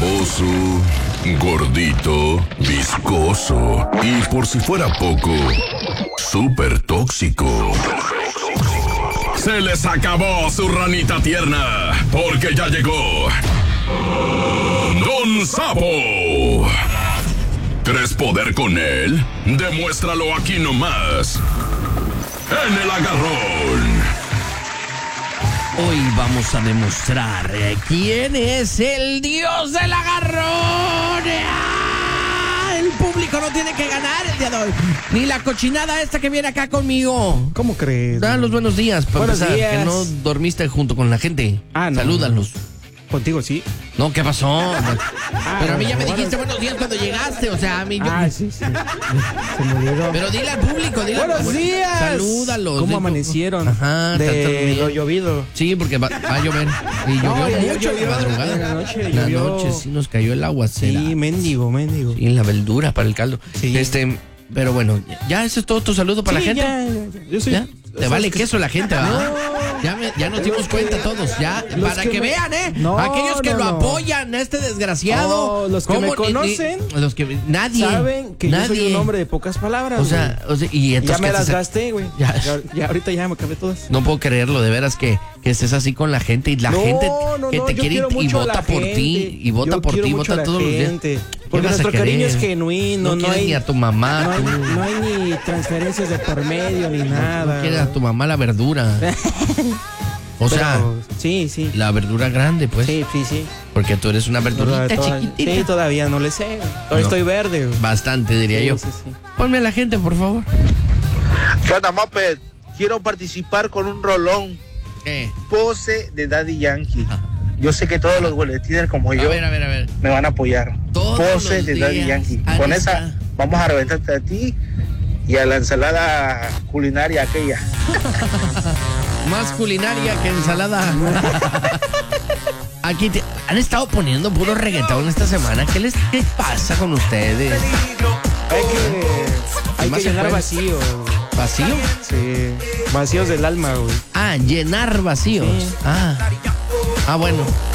baboso, gordito, viscoso y por si fuera poco, súper tóxico. Se les acabó su ranita tierna, porque ya llegó Don Sapo. ¿Crees poder con él? Demuéstralo aquí nomás, en El Agarrón. Hoy vamos a demostrar quién es el dios del agarrón. El público no tiene que ganar el día de hoy. Ni la cochinada esta que viene acá conmigo. ¿Cómo crees? Dan los buenos días. Para Buenos empezar, días. que no dormiste junto con la gente. No. Salúdalos. Contigo sí. No, ¿qué pasó? Pero a mí ya me bueno. dijiste buenos días cuando llegaste. O sea, a mí... Sí. Se me olvidó. Pero dile al público, dile al Buenos público. días. Salúdalos. ¿Cómo Di- amanecieron? Ajá. De lo llovido. Sí, porque va a llover. Y llovió ayer mucho llovió, de madrugada. en la noche En la llovió. noche sí nos cayó el aguacero. Sí, mendigo. Y la verdura para el caldo. Sí. Pero bueno, ya ese es todo tu saludo para la gente. Ya. Yo soy. ¿Ya? ¿Te vale queso la gente, ¿verdad? Ya nos dimos cuenta todos, ya. Para que vean, No, aquellos que no, lo no. apoyan, este desgraciado. Los que me ¿cómo? conocen. Los que nadie. Saben que yo soy un hombre de pocas palabras. O sea, y ya entonces me ¿qué las haces? gasté, güey. Ya. Ya ahorita ya me acabé todas. No puedo creerlo, de veras que estés así con la gente y la gente que te yo quiere quiero y mucho a vota la por gente. ti, y vota Yo por quiero ti, mucho a vota la todos los días. gente. ¿Qué Porque vas a nuestro cariño es querer? genuino. No quieres ni a tu mamá. No hay ni transferencias de por medio ni nada. No quieres a tu mamá la verdura. O sea, Pero, sí. la verdura grande, pues. Sí. Porque tú eres una verdurita chiquitita. Sí, todavía no le sé. Todavía estoy verde, güey. Bastante, diría yo. Sí. Ponme a la gente, por favor. ¿Qué onda, Moped? Quiero participar con un rolón. Pose de Daddy Yankee. Yo sé que todos los boletines como yo A ver. me van a apoyar. Todos Pose los de Daddy días, Yankee. ahí Con está. esa vamos a reventarte a ti y a la ensalada culinaria aquella. Más culinaria que ensalada. Aquí han estado poniendo puro reggaetón esta semana. ¿Qué pasa con ustedes? Hay Más que se llenar puede. vacíos. ¿Vacío? Sí. Vacíos del alma, güey. Llenar vacíos. Sí. Bueno.